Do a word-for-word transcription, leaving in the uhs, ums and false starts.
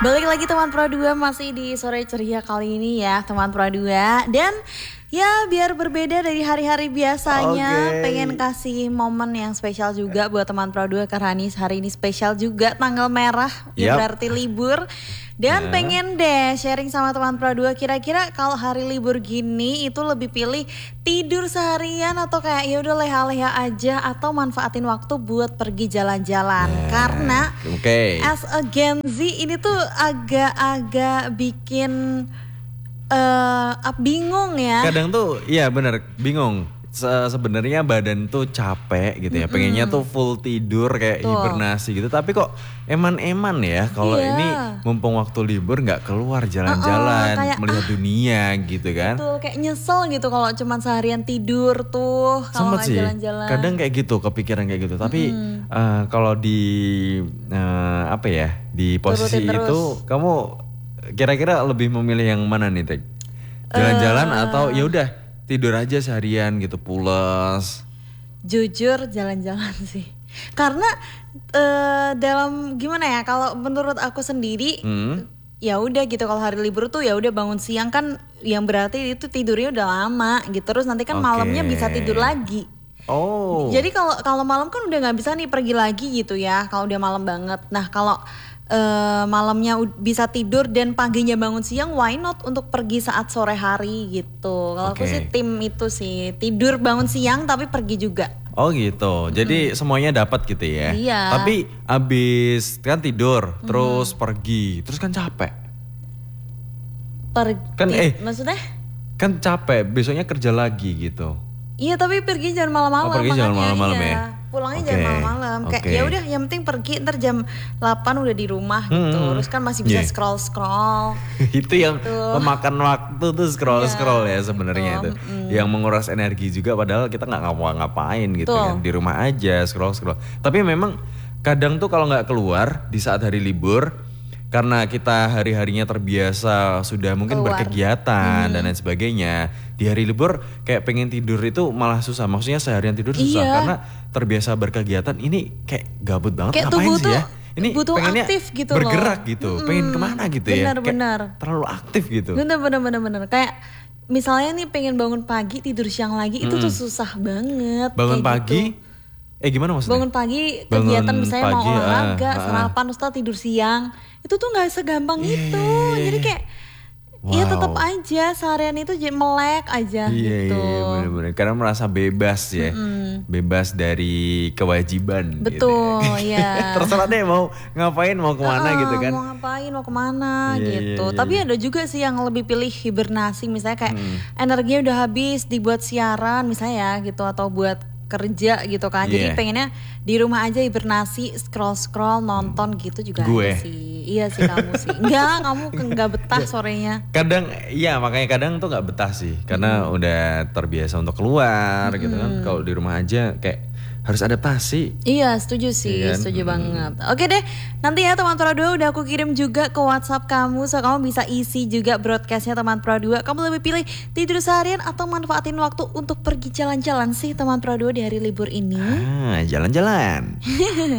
Balik lagi teman Pro dua, masih di sore ceria kali ini ya teman Pro dua. Dan ya biar berbeda dari hari-hari biasanya, okay, pengen kasih momen yang spesial juga buat teman Pro dua. Karena ini hari ini spesial juga, tanggal merah, yep, ya berarti libur. Dan yeah, pengen deh sharing sama teman Pro dua, kira-kira kalau hari libur gini itu lebih pilih tidur seharian atau kayak ya udah leha-leha aja, atau manfaatin waktu buat pergi jalan-jalan. Yeah. Karena okay, as a Gen Z ini tuh agak-agak bikin uh, bingung ya. Kadang tuh iya benar bingung. Se- sebenarnya badan tuh capek gitu ya, mm-hmm, pengennya tuh full tidur kayak tuh, hibernasi gitu, tapi kok eman-eman ya kalau yeah, ini mumpung waktu libur nggak keluar jalan-jalan, uh-uh, kayak, melihat ah, dunia gitu kan. Betul, kayak nyesel gitu kalau cuman seharian tidur tuh kalau nggak jalan-jalan. Kadang kayak gitu, kepikiran kayak gitu, tapi mm-hmm, uh, kalau di uh, apa ya di posisi itu kamu kira-kira lebih memilih yang mana nih, Tek? Jalan-jalan uh, atau ya udah tidur aja seharian gitu pules? Jujur jalan-jalan sih. Karena uh, dalam gimana ya, kalau menurut aku sendiri, hmm, ya udah gitu, kalau hari libur tuh ya udah bangun siang kan, yang berarti itu tidurnya udah lama gitu. Terus nanti kan okay, malamnya bisa tidur lagi. Oh. Jadi kalau kalau malam kan udah nggak bisa nih pergi lagi gitu ya, kalau udah malam banget. Nah kalau Uh, malamnya bisa tidur dan paginya bangun siang, why not untuk pergi saat sore hari gitu. Kalau okay, aku sih tim itu sih, tidur bangun siang tapi pergi juga. Oh gitu, jadi mm-hmm, semuanya dapat gitu ya. Iya. Tapi abis kan tidur, mm-hmm, terus pergi, terus kan capek. Pergi, kan eh maksudnya? Kan capek, besoknya kerja lagi gitu. Iya tapi pergi jangan malam-malam. Oh, pergi jangan malam-malam iya, ya. Pulangnya okay, jangan malam-malam. Kayak okay, ya udah, yang penting pergi ntar jam delapan udah di rumah gitu. Hmm, terus kan masih bisa yeah, scroll-scroll. Itu yang gitu, memakan waktu tuh scroll-scroll yeah, ya sebenarnya itu. Mm. Yang menguras energi juga, padahal kita nggak ngapa-ngapain gitu tuh, kan di rumah aja scroll-scroll. Tapi memang kadang tuh kalau nggak keluar di saat hari libur, karena kita hari-harinya terbiasa sudah mungkin keluar, berkegiatan, hmm, dan lain sebagainya. Di hari libur kayak pengen tidur itu malah susah. Maksudnya seharian tidur susah, iya, karena terbiasa berkegiatan. Ini kayak gabut banget, kayak ngapain sih ya? Ini butuh pengennya aktif gitu bergerak loh, gitu, hmm, pengen kemana gitu bener, ya. Bener-bener terlalu aktif gitu. Bener-bener Kayak misalnya nih pengen bangun pagi tidur siang lagi, hmm, itu tuh susah banget. Bangun pagi gitu. Eh gimana maksudnya? Bangun pagi kegiatan bangun misalnya pagi, mau olahraga, uh, sarapan, terus uh, tidur siang. Itu tuh gak segampang yeah, itu. Jadi kayak wow, ya tetap aja seharian itu jadi melek aja yeah, gitu. Iya bener-bener, karena merasa bebas ya, mm-hmm, bebas dari kewajiban. Betul gitu ya. Terserah deh mau ngapain, mau kemana uh, gitu kan. Mau ngapain, mau kemana yeah, gitu. Yeah, yeah, Tapi yeah, ada juga sih yang lebih pilih hibernasi. Misalnya kayak hmm, energinya udah habis dibuat siaran misalnya ya gitu, atau buat kerja gitu kan. Yeah. Jadi pengennya di rumah aja hibernasi, scroll-scroll, nonton gitu juga gue ada sih. Iya sih kamu sih. Enggak, kamu enggak betah sorenya. Kadang iya, makanya kadang tuh enggak betah sih. Karena hmm, udah terbiasa untuk keluar hmm, gitu kan. Kalau di rumah aja kayak harus adaptasi. Iya, setuju sih, iya, setuju hmm, banget. Oke deh, nanti ya teman Pro dua udah aku kirim juga ke WhatsApp kamu, so kamu bisa isi juga broadcastnya teman Pro dua. Kamu lebih pilih tidur seharian atau manfaatin waktu untuk pergi jalan-jalan sih teman Pro dua di hari libur ini? Ah, jalan-jalan.